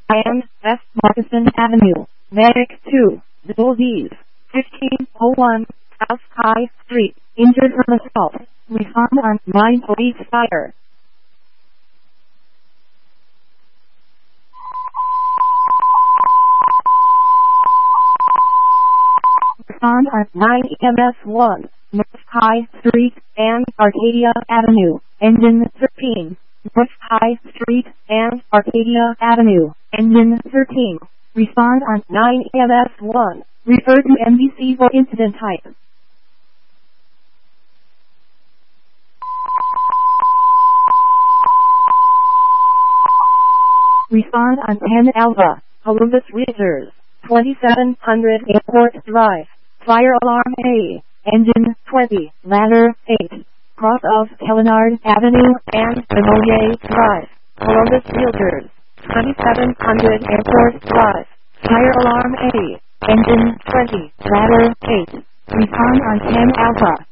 and West Markeson Avenue, Medic 2, Disease, 1501, South High Street, injured from assault. Respond on 9 police fire. Respond on 9 EMS 1, North High Street and Arcadia Avenue, engine 13. North High Street and Arcadia Avenue, engine 13. Respond on 9 EMS 1. Refer to MVC for incident type. Respond on 10 Alpha, Columbus Reuters, 2700 Airport Drive. Fire alarm A, engine 20, ladder 8. Cross of Telenard Avenue and Bemoye Drive. Columbus Realtors, 2700 Airport Drive. Fire alarm A, engine 20, ladder 8. Respond on 10 Alpha.